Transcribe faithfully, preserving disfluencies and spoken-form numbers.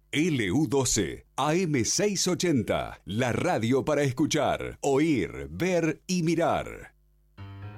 L U doce, A M seiscientos ochenta, la radio para escuchar, oír, ver y mirar.